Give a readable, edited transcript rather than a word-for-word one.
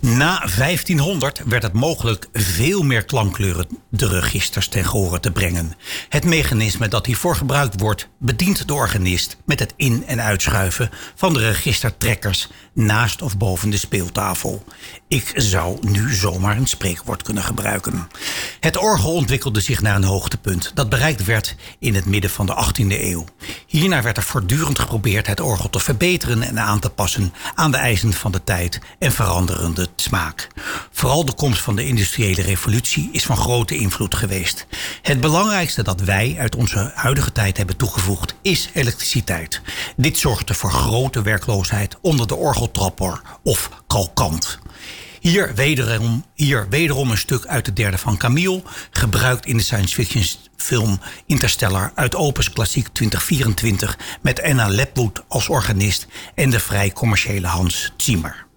Na 1500 werd het mogelijk veel meer klankkleuren de registers ten gehore te brengen. Het mechanisme dat hiervoor gebruikt wordt, bedient de organist met het in- en uitschuiven van de registertrekkers naast of boven de speeltafel. Ik zou nu zomaar een spreekwoord kunnen gebruiken. Het orgel ontwikkelde zich naar een hoogtepunt dat bereikt werd in het midden van de 18e eeuw. Hierna werd er voortdurend geprobeerd het orgel te verbeteren en aan te passen aan de eisen van de tijd en veranderende smaak. Vooral de komst van de industriële revolutie is van grote invloed geweest. Het belangrijkste dat wij uit onze huidige tijd hebben toegevoegd is elektriciteit. Dit zorgde voor grote werkloosheid onder de orgeltrapper of kalkant. Hier wederom een stuk uit de derde van Camille, gebruikt in de science fiction film Interstellar uit Opus Klassiek 2024 met Anna Lepwood als organist en de vrij commerciële Hans Zimmer.